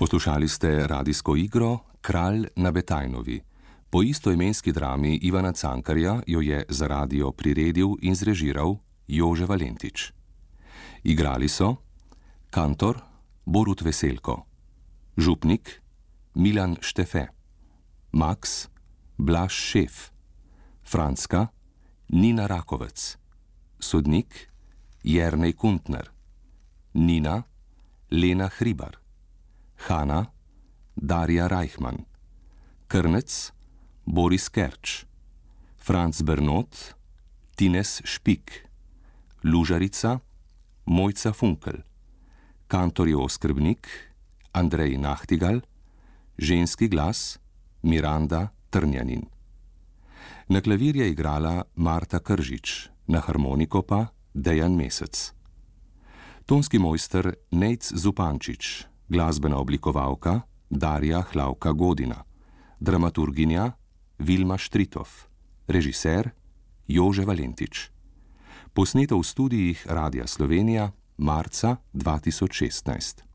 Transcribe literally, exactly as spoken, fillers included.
Poslušali ste radijsko igro Kralj na Betajnovi. Po istoimenski drami Ivana Cankarja jo je za radio priredil in zrežiral Jože Valentič. Igrali so kantor Borut Veselko, župnik Milan Štefe, Max Blaž Šef, Franska Nina Rakovec, sodnik Jernej Kuntner, Nina Lena Hribar, Hana Darja Reichmann, Krnec Boris Kerč, Franc Bernot Tines Špik, lužarica Mojca Funkel, kantorjev oskrbnik Andrej Nahtigal, ženski glas Miranda Trnjanin. Na klavir je igrala Marta Kržič, na harmoniko pa Dejan Mesec. Tonski mojster Nejc Zupančič, glasbena oblikovalka Darja Hlavka Godina, dramaturginja Vilma Štritov, režiser Jože Valentič. Posneto v studijih Radia Slovenija marca dva tisoč šestnajst.